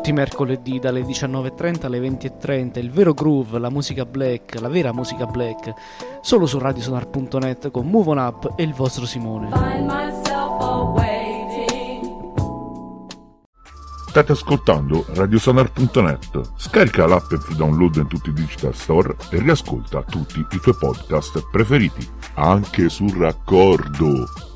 Tutti i mercoledì dalle 19.30 alle 20.30 il vero groove, la musica black, la vera musica black, solo su radiosonar.net con Move On Up e il vostro Simone. State ascoltando radiosonar.net. Scarica l'app e download in tutti i digital store e riascolta tutti i tuoi podcast preferiti, anche sul raccordo.